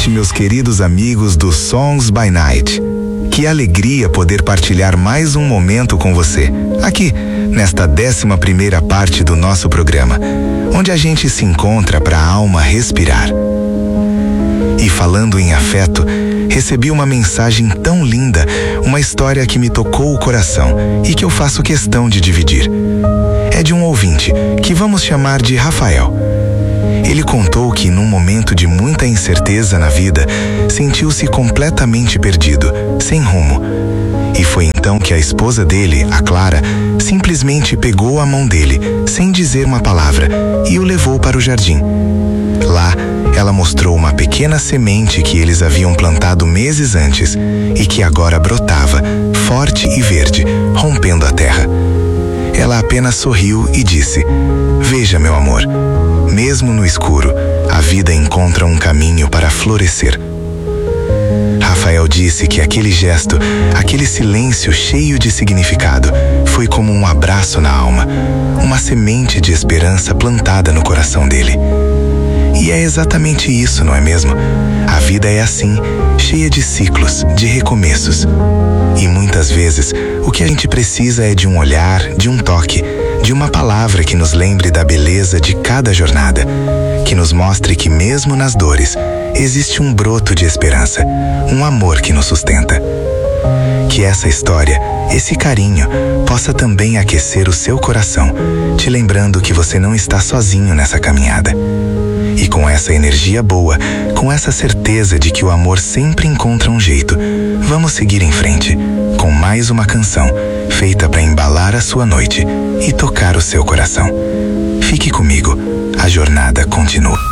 noite, meus queridos amigos do Songs by Night. Que alegria poder partilhar mais um momento com você, aqui, nesta 11ª parte do nosso programa, onde a gente se encontra para a alma respirar. E falando em afeto, recebi uma mensagem tão linda, uma história que me tocou o coração e que eu faço questão de dividir. É de um ouvinte, que vamos chamar de Rafael. Ele contou que, num momento de muita incerteza na vida, sentiu-se completamente perdido, sem rumo. E foi então que a esposa dele, a Clara, simplesmente pegou a mão dele, sem dizer uma palavra, e o levou para o jardim. Lá, ela mostrou uma pequena semente que eles haviam plantado meses antes e que agora brotava, forte e verde, rompendo a terra. Ela apenas sorriu e disse: "Veja, meu amor, mesmo no escuro, a vida encontra um caminho para florescer." Rafael disse que aquele gesto, aquele silêncio cheio de significado, foi como um abraço na alma, uma semente de esperança plantada no coração dele. E é exatamente isso, não é mesmo? A vida é assim, cheia de ciclos, de recomeços. E muitas vezes, o que a gente precisa é de um olhar, de um toque, de uma palavra que nos lembre da beleza de cada jornada, que nos mostre que mesmo nas dores, existe um broto de esperança, um amor que nos sustenta. Que essa história, esse carinho, possa também aquecer o seu coração, te lembrando que você não está sozinho nessa caminhada. E com essa energia boa, com essa certeza de que o amor sempre encontra um jeito, vamos seguir em frente, com mais uma canção, feita para embalar a sua noite e tocar o seu coração. Fique comigo, a jornada continua.